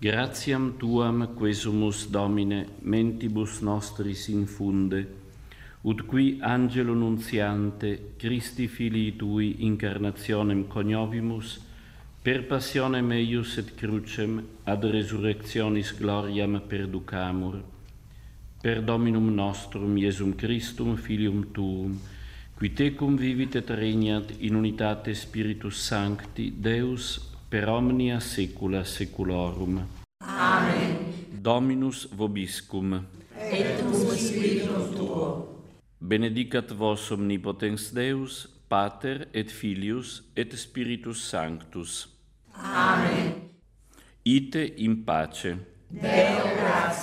Gratiam tuam quesumus Domine mentibus nostris infunde, ut qui angelo nunziante Christi filii tui incarnationem coniovimus, per passionem eius et crucem ad resurrectionis gloriam perducamur, per Dominum nostrum Iesum Christum filium tuum, qui tecum vivit et regnat in unitate Spiritus Sancti, Deus per omnia saecula saeculorum. Amen. Dominus vobiscum. Et cum spiritum tuo. Benedicat vos omnipotens Deus, Pater et Filius et Spiritus Sanctus. Amen. Ite in pace. Deo gratia.